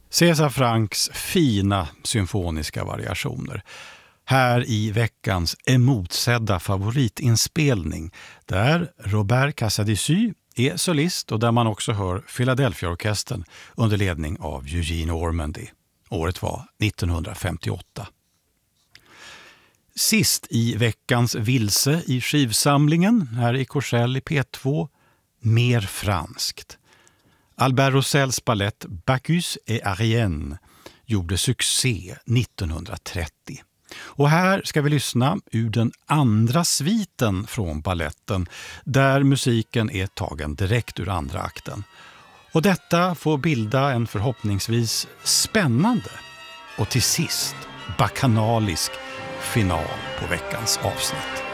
César Francks fina symfoniska variationer. Här i veckans emotsedda favoritinspelning där Robert Casadessus är solist och där man också hör Philadelphia-orkestern under ledning av Eugene Ormandy. Året var 1958. Sist i veckans vilse i skivsamlingen här i Korsell i P2, mer franskt. Albert Roussels ballett Bacchus et Arienne gjorde succé 1930. Och här ska vi lyssna ur den andra sviten från balletten där musiken är tagen direkt ur andra akten. Och detta får bilda en förhoppningsvis spännande och till sist bacchanalisk final på veckans avsnitt.